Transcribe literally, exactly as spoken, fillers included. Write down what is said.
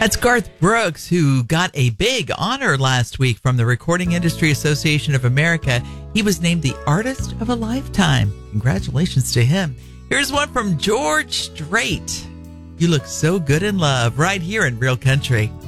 That's Garth Brooks, who got a big honor last week from the Recording Industry Association of America. He was named the Artist of a Lifetime. Congratulations to him. Here's one from George Strait. You look so good in love, right here in Real Country.